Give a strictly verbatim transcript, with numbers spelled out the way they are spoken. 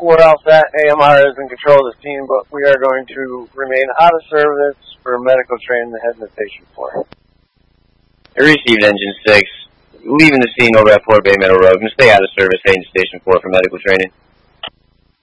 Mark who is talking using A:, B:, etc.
A: four Alpha, A M R is in control of the scene, but we are going to remain out of service for medical training ahead in the station four.
B: I received Engine six. Leaving the scene over at Port Bay Meadow Road and stay out of service heading to Station four for medical training.